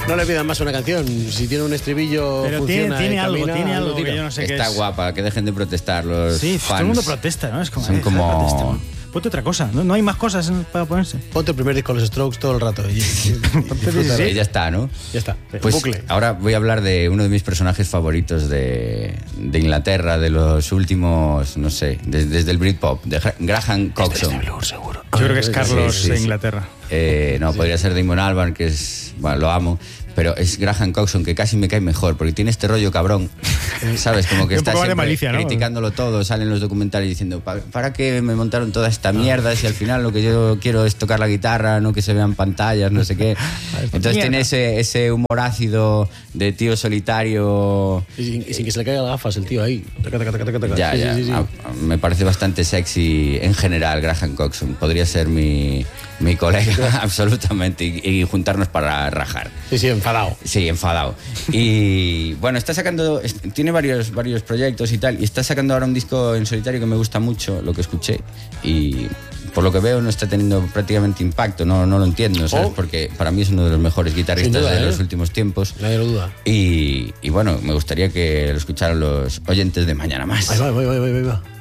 No le pidan más una canción. Si tiene un estribillo, pero funciona, tiene algo tira. que yo no sé qué es. Está guapa, que dejen de protestar los Sí, fans. todo el mundo protesta, ¿no? Es como, Son como... protesta. Ponte otra cosa, ¿no? No hay más cosas para ponerse. Ponte el primer disco de los Strokes todo el rato. Y Y ya está, ¿no? Ya está. Pues bucle. ahora voy a hablar de uno de mis personajes favoritos de Inglaterra, de los últimos, no sé, desde el Britpop, de Graham Coxon. Seguro. Yo creo que es Carlos sí, de sí. Inglaterra. No, podría ser Damon Albarn, que es, bueno, lo amo, pero es Graham Coxon, que casi me cae mejor, porque tiene este rollo cabrón, ¿sabes? Como que Un está poco más de siempre malicia, ¿no? criticándolo todo, salen los documentales diciendo, ¿para qué me montaron toda esta mierda si al final lo que yo quiero es tocar la guitarra, no que se vean pantallas, no sé qué? Entonces tiene ese humor ácido de tío solitario. Y sin que se le caigan las gafas el tío ahí. Ya. Sí. Me parece bastante sexy en general Graham Coxon. Podría ser mi colega absolutamente y juntarnos para rajar. Sí, enfadado. Sí, enfadado. Y bueno, tiene varios proyectos y tal, y está sacando ahora un disco en solitario que me gusta mucho, lo que escuché, y por lo que veo no está teniendo prácticamente impacto, no lo entiendo, ¿sabes? Porque para mí es uno de los mejores guitarristas duda, de los últimos tiempos. Nadie lo duda. Y bueno, me gustaría que lo escucharan los oyentes de Mañana Más. Ahí va.